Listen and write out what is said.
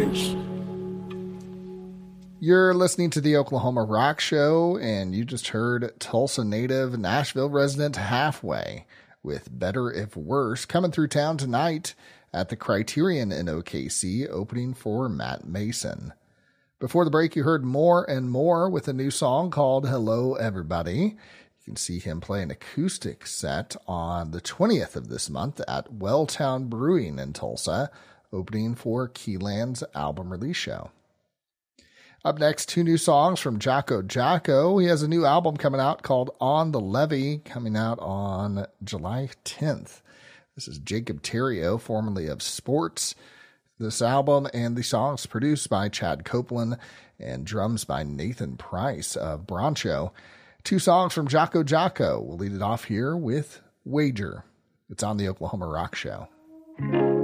You're listening to the Oklahoma Rock Show, and you just heard Tulsa native, Nashville resident Halfway with Better If Worse coming through town tonight at the Criterion in OKC, opening for Matt Mason. Before the break, you heard More and More with a new song called Hello Everybody. You can see him play an acoustic set on the 20th of this month at Welltown Brewing in Tulsa, opening for Keyland's album release show. Up next, two new songs from Jocko Jocko. He has a new album coming out called On the Levee, coming out on July 10th. This is Jacob Terrio, formerly of Sports. This album and the songs produced by Chad Copeland and drums by Nathan Price of Broncho. Two songs from Jocko Jocko. We'll lead it off here with Wager. It's on the Oklahoma Rock Show.